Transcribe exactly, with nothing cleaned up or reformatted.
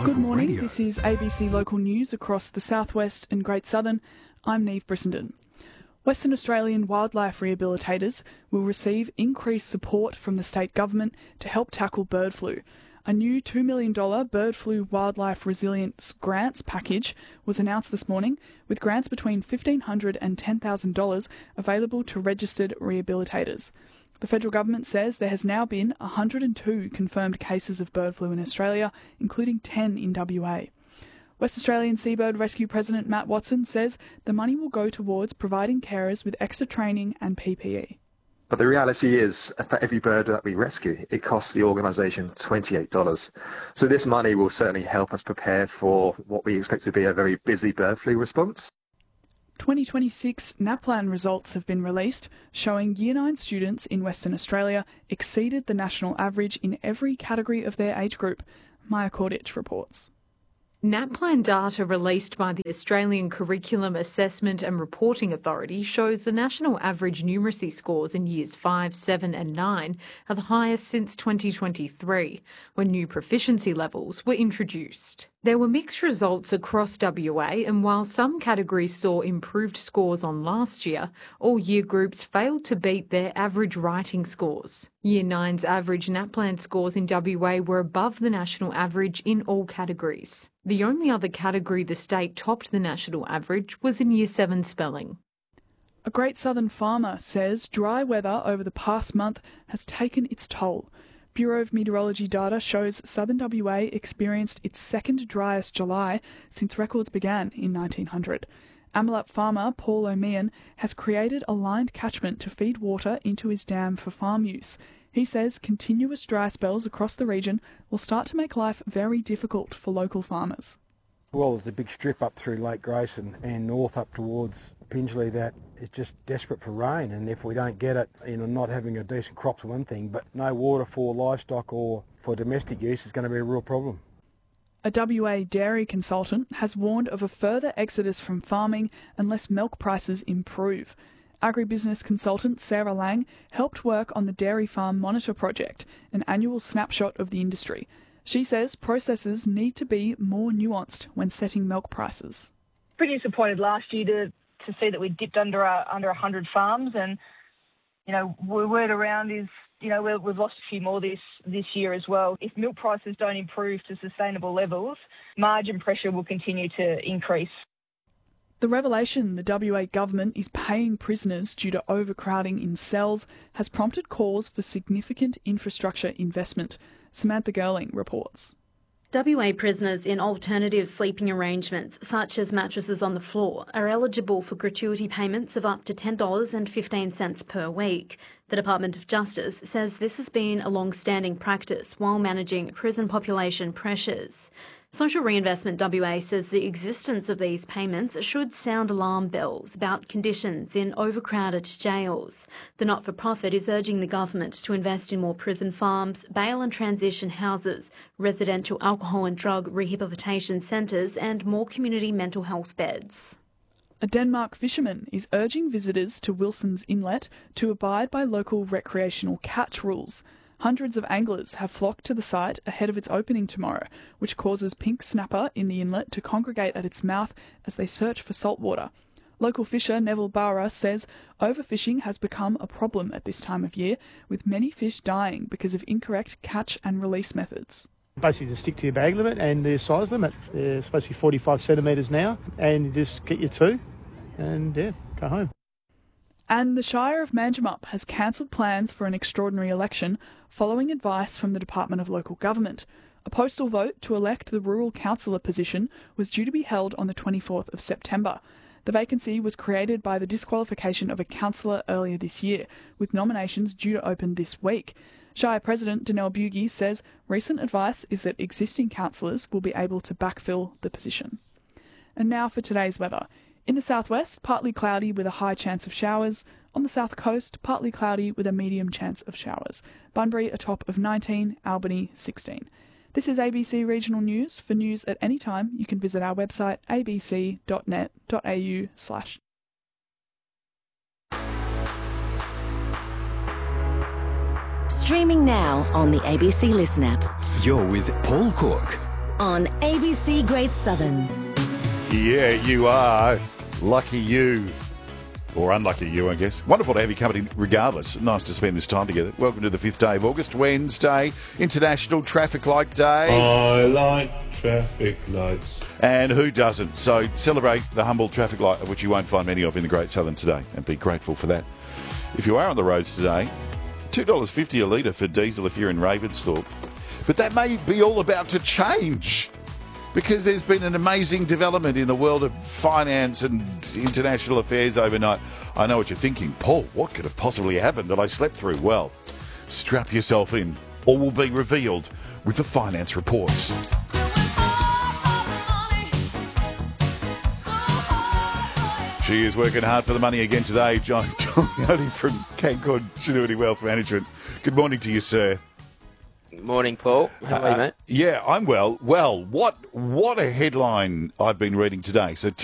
Local Good morning, radio. This is A B C Local News across the southwest and Great Southern. I'm Neve Brissenden. Western Australian wildlife rehabilitators will receive increased support from the state government to help tackle bird flu. A new two million dollars Bird Flu Wildlife Resilience Grants package was announced this morning, with grants between fifteen hundred dollars and ten thousand dollars available to registered rehabilitators. The federal government says there has now been one hundred two confirmed cases of bird flu in Australia, including ten in W A. West Australian Seabird Rescue President Matt Watson says the money will go towards providing carers with extra training and P P E. But the reality is, for every bird that we rescue, it costs the organisation twenty-eight dollars. So this money will certainly help us prepare for what we expect to be a very busy bird flu response. twenty twenty-six NAPLAN results have been released, showing Year nine students in Western Australia exceeded the national average in every category of their age group. Maya Kordich reports. NAPLAN data released by the Australian Curriculum Assessment and Reporting Authority shows the national average numeracy scores in years five, seven and nine are the highest since twenty twenty-three, when new proficiency levels were introduced. There were mixed results across W A, and while some categories saw improved scores on last year, all year groups failed to beat their average writing scores. Year nine's average NAPLAN scores in W A were above the national average in all categories. The only other category the state topped the national average was in Year seven spelling. A Great Southern farmer says dry weather over the past month has taken its toll. Bureau of Meteorology data shows southern W A experienced its second driest July since records began in nineteen hundred. Amelap farmer Paul O'Meehan has created a lined catchment to feed water into his dam for farm use. He says continuous dry spells across the region will start to make life very difficult for local farmers. Well, there's a big strip up through Lake Grace and, and north up towards Pingelly that is just desperate for rain, and if we don't get it, you know, not having a decent crop's one thing, but no water for livestock or for domestic use is going to be a real problem. A W A dairy consultant has warned of a further exodus from farming unless milk prices improve. Agribusiness consultant Sarah Lang helped work on the Dairy Farm Monitor project, an annual snapshot of the industry. She says processes need to be more nuanced when setting milk prices. Pretty disappointed last year to, to see that we dipped under a, under one hundred farms, and you know, word around is, you know, we've lost a few more this, this year as well. If milk prices don't improve to sustainable levels, margin pressure will continue to increase. The revelation the W A government is paying prisoners due to overcrowding in cells has prompted calls for significant infrastructure investment. Samantha Girling reports. W A prisoners in alternative sleeping arrangements, such as mattresses on the floor, are eligible for gratuity payments of up to ten dollars and fifteen cents per week. The Department of Justice says this has been a long-standing practice while managing prison population pressures. Social Reinvestment W A says the existence of these payments should sound alarm bells about conditions in overcrowded jails. The not-for-profit is urging the government to invest in more prison farms, bail and transition houses, residential alcohol and drug rehabilitation centres and more community mental health beds. A Denmark fisherman is urging visitors to Wilson's Inlet to abide by local recreational catch rules. Hundreds of anglers have flocked to the site ahead of its opening tomorrow, which causes pink snapper in the inlet to congregate at its mouth as they search for saltwater. Local fisher Neville Barra says overfishing has become a problem at this time of year, with many fish dying because of incorrect catch and release methods. Basically, just stick to your bag limit and the size limit. They're supposed to be forty-five centimetres now, and you just get your two, and yeah, go home. And the Shire of Manjimup has cancelled plans for an extraordinary election following advice from the Department of Local Government. A postal vote to elect the rural councillor position was due to be held on the twenty-fourth of September. The vacancy was created by the disqualification of a councillor earlier this year, with nominations due to open this week. Shire President Danelle Bugie says recent advice is that existing councillors will be able to backfill the position. And now for today's weather. In the southwest, partly cloudy with a high chance of showers. On the south coast, partly cloudy with a medium chance of showers. Bunbury a top of nineteen, Albany sixteen. This is A B C Regional News. For news at any time, you can visit our website a b c dot net dot a u slash. Streaming now on the A B C Listen app. You're with Paul Cook. on A B C Great Southern. Yeah, you are. Lucky you. Or unlucky you, I guess. Wonderful to have you company regardless. Nice to spend this time together. Welcome to the fifth day of August, Wednesday, International Traffic Light Day. I like traffic lights. And who doesn't? So celebrate the humble traffic light, of which you won't find many of in the Great Southern today, and be grateful for that. If you are on the roads today, two dollars fifty a litre for diesel if you're in Ravensthorpe. But that may be all about to change, because there's been an amazing development in the world of finance and international affairs overnight. I know what you're thinking. Paul, what could have possibly happened that I slept through? Well, strap yourself in. All will be revealed with the finance reports. She is working hard for the money again today. John Tonioti from Canaccord Genuity Wealth Management. Good morning to you, sir. Morning, Paul. How are you, Uh, mate? Yeah, I'm well. Well, what what a headline I've been reading today. So